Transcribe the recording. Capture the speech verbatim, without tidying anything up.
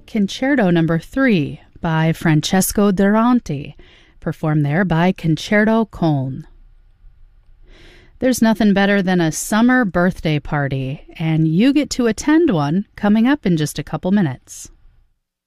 Concerto Number three by Francesco Durante, performed there by Concerto Cologne. There's nothing better than a summer birthday party, and you get to attend one coming up in just a couple minutes.